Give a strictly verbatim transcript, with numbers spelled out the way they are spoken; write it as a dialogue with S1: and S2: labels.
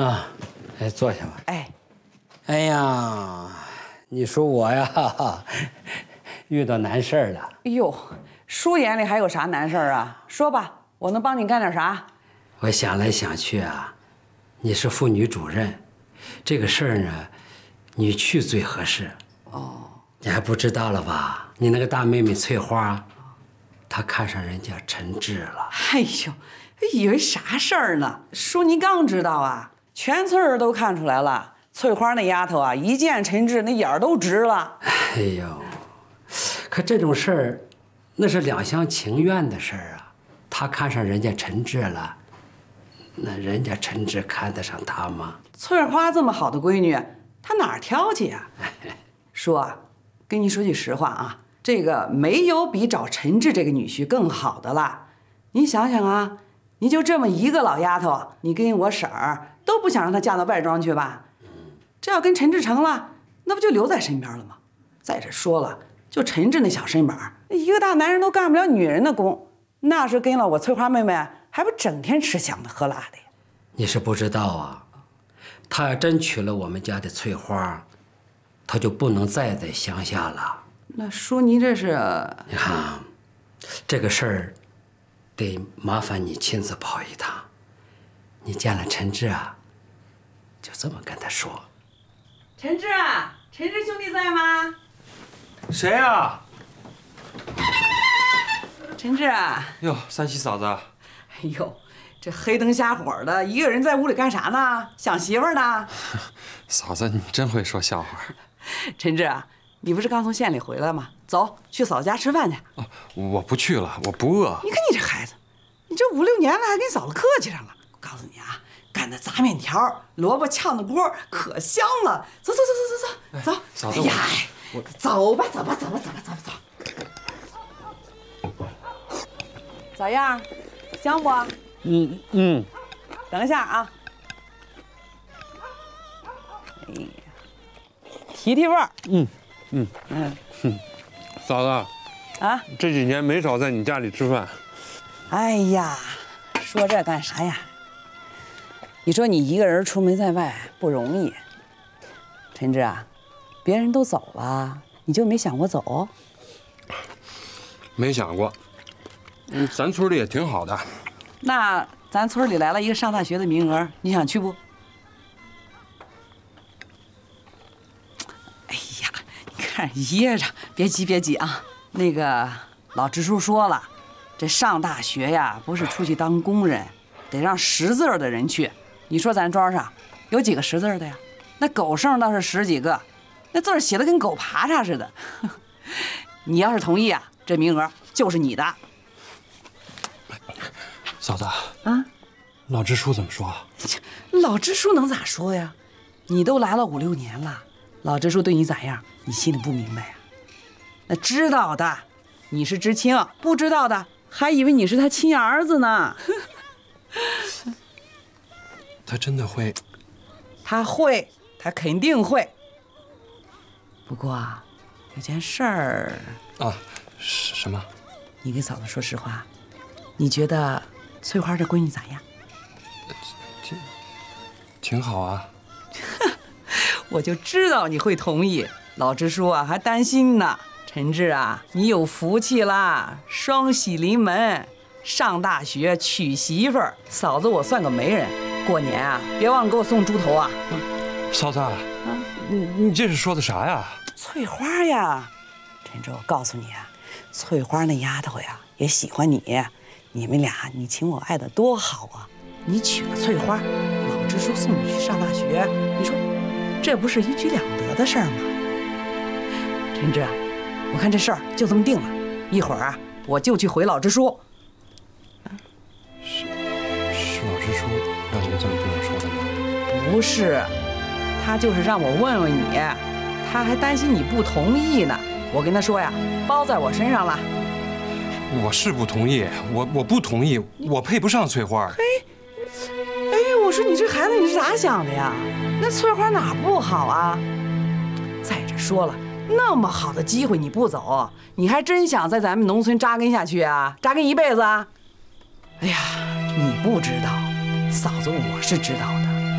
S1: 啊，哎，坐下吧。
S2: 哎，
S1: 哎呀，你说我呀，遇到难事儿了。
S2: 哎呦，叔眼里还有啥难事儿啊？说吧，我能帮你干点啥？
S1: 我想来想去啊，你是妇女主任，这个事儿呢，你去最合适。哦，你还不知道了吧？你那个大妹妹翠花，她看上人家陈志了。
S2: 哎呦，以为啥事儿呢？叔，你刚知道啊？全村人都看出来了，翠花那丫头啊，一见陈志那眼儿都直了。
S1: 哎呦，可这种事儿，那是两厢情愿的事儿啊。她看上人家陈志了，那人家陈志看得上她吗？
S2: 翠花这么好的闺女，她哪儿挑去呀？叔啊，跟你说句实话啊，这个没有比找陈志这个女婿更好的了。你想想啊，你就这么一个老丫头，你跟我婶儿都不想让她嫁到外庄去吧？这要跟陈志成了，那不就留在身边了吗？再者说了，就陈志那小身板，一个大男人都干不了女人的工，那是跟了我翠花妹妹，还不整天吃香的喝辣的呀？
S1: 你是不知道啊，他要真娶了我们家的翠花，他就不能再在乡下了。
S2: 那叔，您这是……
S1: 你看啊，这个事儿得麻烦你亲自跑一趟。你见了陈志啊，就这么跟他说。
S2: 陈志啊，陈志兄弟在吗？
S3: 谁呀？
S2: 陈志啊！
S3: 哟，三喜嫂子。
S2: 哎呦，这黑灯瞎火的，一个人在屋里干啥呢？想媳妇儿呢？
S3: 嫂子，你真会说笑话。
S2: 陈志啊，你不是刚从县里回来吗？走，去嫂子家吃饭去。
S3: 哦，我不去了，我不饿。
S2: 你看你这孩子，你这五六年了还跟嫂子客气上了。我告诉你啊，干的杂面条、萝卜炝的锅可香了。走走走走走走走，
S3: 嫂子，
S2: 哎呀，
S3: 我
S2: 走吧走吧走吧走吧走吧走。咋样，香不？
S1: 嗯嗯。
S2: 等一下啊。哎呀，提提味儿。
S4: 嗯嗯嗯嗯，嫂子
S2: 啊，
S4: 这几年没少在你家里吃饭。
S2: 哎呀，说这干啥呀？你说你一个人出门在外不容易。陈志啊，别人都走了，你就没想过走？
S4: 没想过。嗯，咱村里也挺好的。
S2: 那咱村里来了一个上大学的名额，你想去不？哎呀，你看噎着，别急别急啊。那个老支书说了，这上大学呀，不是出去当工人，得让识字的人去。你说咱庄上有几个识字的呀？那狗剩倒是十几个，那字写的跟狗爬叉似的。你要是同意啊，这名额就是你的。
S4: 嫂子
S2: 啊，
S4: 老支书怎么说？
S2: 老支书能咋说呀？你都来了五六年了，老支书对你咋样，你心里不明白呀？那知道的你是知青，不知道的还以为你是他亲儿子呢。
S4: 他真的会？
S2: 他会，他肯定会。不过有件事儿
S4: 啊，什么？
S2: 你跟嫂子说实话，你觉得翠花这闺女咋样？
S4: 挺挺好啊。
S2: 我就知道你会同意。老支书啊，还担心呢。陈志啊，你有福气啦，双喜临门，上大学娶媳妇儿。嫂子我算个媒人，过年啊，别忘了给我送猪头啊。
S4: 嫂子，啊，你你这是说的啥呀？
S2: 翠花呀，陈志，我告诉你啊，翠花那丫头呀也喜欢你，你们俩你情我爱的多好啊！你娶了翠花，老支书送你去上大学，你说这不是一举两得的事儿吗？陈志，我看这事儿就这么定了，一会儿啊我就去回老支书。
S4: 是是老支书让你这么对我说的吗？
S2: 不是，他就是让我问问你，他还担心你不同意呢。我跟他说呀，包在我身上了。
S4: 我是不同意，我我不同意，我配不上翠花。
S2: 哎，哎，我说你这孩子你是咋想的呀？那翠花哪不好啊？再者说了，那么好的机会你不走，你还真想在咱们农村扎根下去啊？扎根一辈子啊？哎呀，你不知道，嫂子我是知道的。